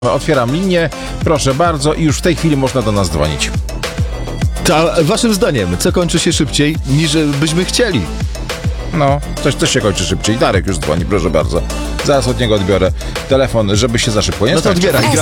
Otwieram linię, proszę bardzo, i już w tej chwili można do nas dzwonić. A waszym zdaniem, co kończy się szybciej, niż byśmy chcieli? No, coś się kończy szybciej. Darek już dzwoni, proszę bardzo. Zaraz od niego odbiorę telefon, żeby się za szybko nie No to skończył. odbieraj.